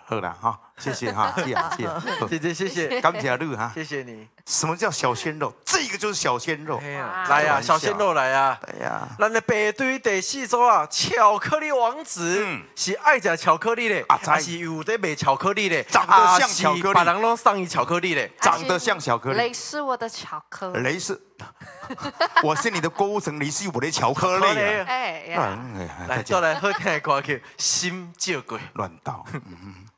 好啦哈，谢谢哈，谢谢， 谢谢， 感谢你哈。 谢谢你。 什么叫小鲜肉？这个就是小鲜肉。 哎呀，来呀，小鲜肉来呀！ 哎呀， 咱的北对第四组啊，巧克力王子是爱吃巧克力的，还是有在卖巧克力的？ 长得像巧克力， 别人拢送伊巧克力的， 长得像巧克力。 雷是我的巧克力， 雷是，我是你的购物城，你是我的巧克力。 哎呀， 来，再来好听的歌曲《心借过》。 乱倒。